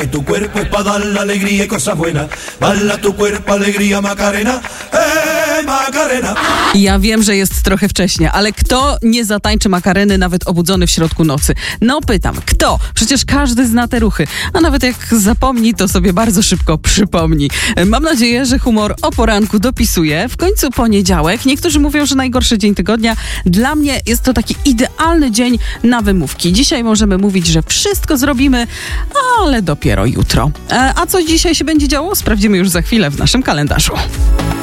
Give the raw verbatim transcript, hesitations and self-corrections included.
Tu cuerpo es pa' dar la alegría y cosas buenas. Bala tu cuerpo, alegría, Macarena. Eh, Macarena. Ja wiem, że jest trochę wcześnie, ale kto nie zatańczy Makareny nawet obudzony w środku nocy? No pytam, kto? Przecież każdy zna te ruchy. A nawet jak zapomni, to sobie bardzo szybko przypomni. Mam nadzieję, że humor o poranku dopisuje. W końcu poniedziałek. Niektórzy mówią, że najgorszy dzień tygodnia. Dla mnie jest to taki idealny dzień na wymówki. Dzisiaj możemy mówić, że wszystko zrobimy, ale dopiero jutro. A co dzisiaj się będzie działo? Sprawdzimy już za chwilę w naszym kalendarzu.